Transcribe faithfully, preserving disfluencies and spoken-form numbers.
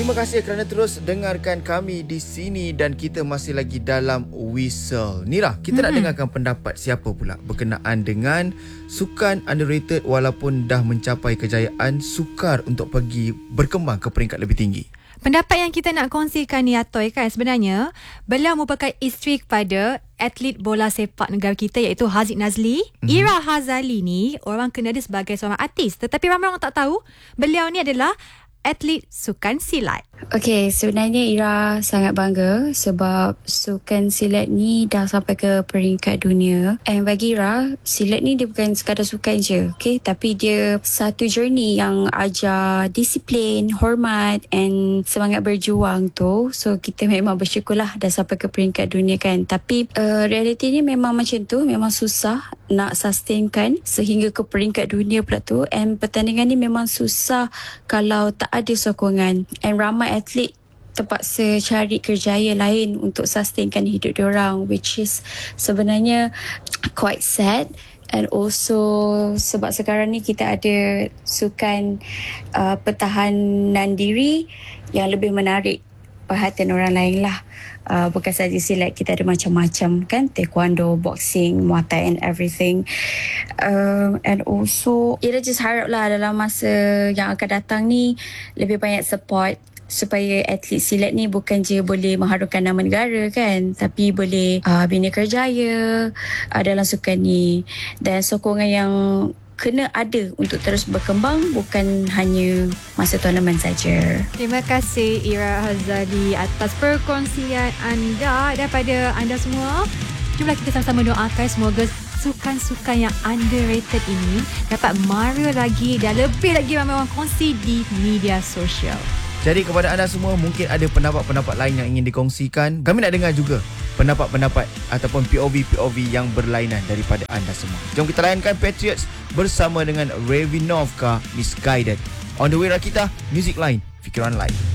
Terima kasih kerana terus dengarkan kami di sini dan kita masih lagi dalam Whistle. Nira, kita hmm. nak dengarkan pendapat siapa pula berkenaan dengan sukan underrated walaupun dah mencapai kejayaan, sukar untuk pergi berkembang ke peringkat lebih tinggi. Pendapat yang kita nak kongsikan ni Atoy kan, sebenarnya beliau merupakan isteri kepada atlet bola sepak negara kita iaitu Haziq Nazli. Mm-hmm. Ira Hazali ni orang kenal dia sebagai seorang artis, tetapi ramai orang tak tahu beliau ni adalah atlet sukan silat. Okey, sebenarnya Ira sangat bangga sebab sukan silat ni dah sampai ke peringkat dunia. And bagi Ira, silat ni dia bukan sekadar sukan je, okey, tapi dia satu journey yang ajar disiplin, hormat and semangat berjuang tu. So kita memang bersyukurlah dah sampai ke peringkat dunia kan. Tapi uh, realiti ni memang macam tu, memang susah nak sustainkan sehingga ke peringkat dunia pula tu. And pertandingan ni memang susah kalau tak ada sokongan. And ramai atlet terpaksa cari kerjaya lain untuk sustainkan hidup diorang, which is sebenarnya quite sad. And also sebab sekarang ni kita ada sukan uh, pertahanan diri yang lebih menarik perhatian orang lain lah. Uh, bukan saja silat, kita ada macam-macam kan, taekwondo, boxing, muay thai and everything. Um, and also Ira just harap lah dalam masa yang akan datang ni lebih banyak support supaya atlet silat ni bukan je boleh mengharumkan nama negara kan, tapi boleh uh, bina kerjaya uh, dalam sukan ni, dan sokongan yang kena ada untuk terus berkembang, bukan hanya masa tournament saja. Terima kasih Ira Hazali atas perkongsian anda. Daripada anda semua, jomlah kita sama-sama doakan semoga sukan-sukan yang underrated ini dapat mara lagi dan lebih lagi ramai orang kongsi di media sosial. Jadi kepada anda semua, mungkin ada pendapat-pendapat lain yang ingin dikongsikan. Kami nak dengar juga pendapat-pendapat ataupun P O V P O V yang berlainan daripada anda semua. Jom kita layankan Patriots bersama dengan Ravinovka, Misguided. On the way Rakita, music lain, fikiran lain.